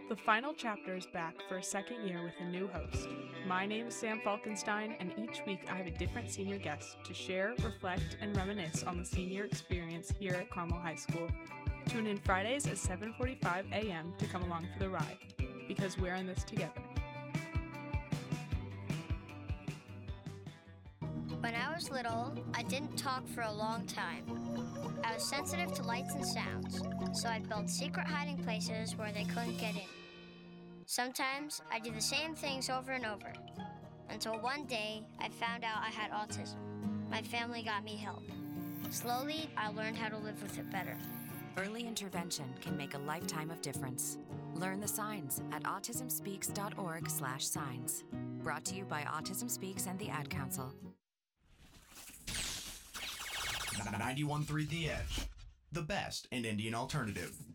The final chapter is back for a second year with a new host. My name is Sam Falkenstein, and each week I have a different senior guest to share, reflect, and reminisce on the senior experience here at Carmel High School. Tune in Fridays at 7:45 a.m. to come along for the ride, because we're in this together. When I was little, I didn't talk for a long time. I was sensitive to lights and sounds, so I built secret hiding places where they couldn't get in. Sometimes I do the same things over and over, until one day I found out I had autism. My family got me help. Slowly, I learned how to live with it better. Early intervention can make a lifetime of difference. Learn the signs at autismspeaks.org/signs. Brought to you by Autism Speaks and the Ad Council. 91.3 The Edge, the best in Indian alternative.